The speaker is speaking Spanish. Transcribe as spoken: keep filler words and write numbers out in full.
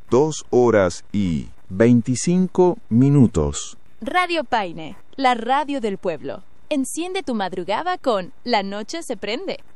dos horas y veinticinco minutos. Radio Paine, la radio del pueblo. Enciende tu madrugada con La Noche se prende.